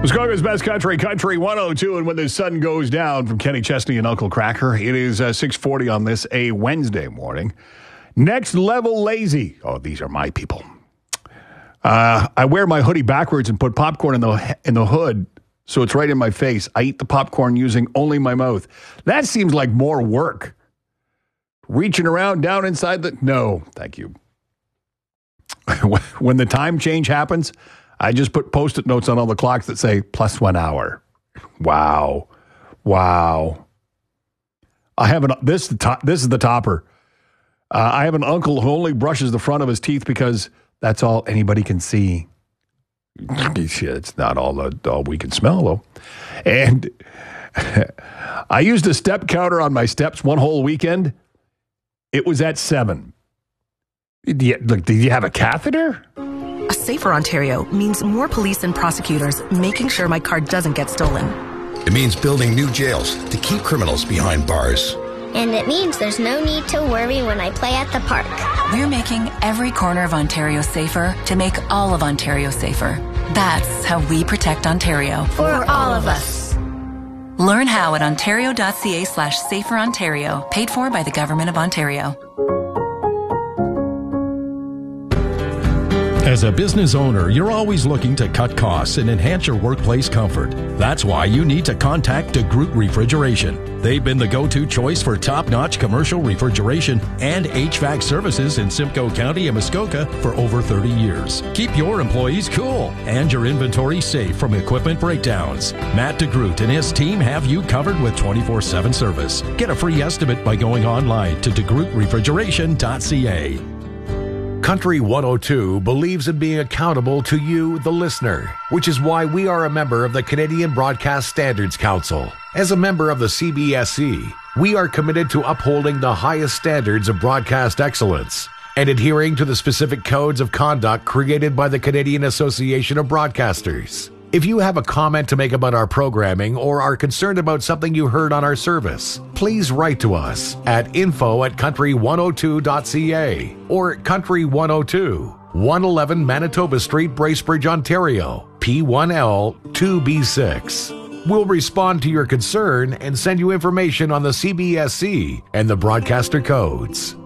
Muskoka's Best Country, Country 102, and when the sun goes down from Kenny Chesney and Uncle Cracker, it is 6:40 on this, a Wednesday morning. Next Level Lazy. Oh, these are my people. I wear my hoodie backwards and put popcorn in the hood so it's right in my face. I eat the popcorn using only my mouth. That seems like more work. Reaching around down inside the... No, thank you. When the time change happens, I just put Post-it notes on all the clocks that say plus 1 hour. Wow. I have this is the topper. I have an uncle who only brushes the front of his teeth because that's all anybody can see. It's not all we can smell, though. And I used a step counter on my steps one whole weekend. It was at 7. Do you have a catheter? A safer Ontario means more police and prosecutors making sure my car doesn't get stolen. It means building new jails to keep criminals behind bars. And it means there's no need to worry when I play at the park. We're making every corner of Ontario safer to make all of Ontario safer. That's how we protect Ontario. For all of us. Learn how at ontario.ca/saferontario, paid for by the Government of Ontario. As a business owner, you're always looking to cut costs and enhance your workplace comfort. That's why you need to contact DeGroot Refrigeration. They've been the go-to choice for top-notch commercial refrigeration and HVAC services in Simcoe County and Muskoka for over 30 years. Keep your employees cool and your inventory safe from equipment breakdowns. Matt DeGroot and his team have you covered with 24/7 service. Get a free estimate by going online to degrootrefrigeration.ca. Country 102 believes in being accountable to you, the listener, which is why we are a member of the Canadian Broadcast Standards Council. As a member of the CBSC, we are committed to upholding the highest standards of broadcast excellence and adhering to the specific codes of conduct created by the Canadian Association of Broadcasters. If you have a comment to make about our programming or are concerned about something you heard on our service, please write to us at info@country102.ca or Country 102, 111 Manitoba Street, Bracebridge, Ontario, P1L 2B6. We'll respond to your concern and send you information on the CBSC and the broadcaster codes.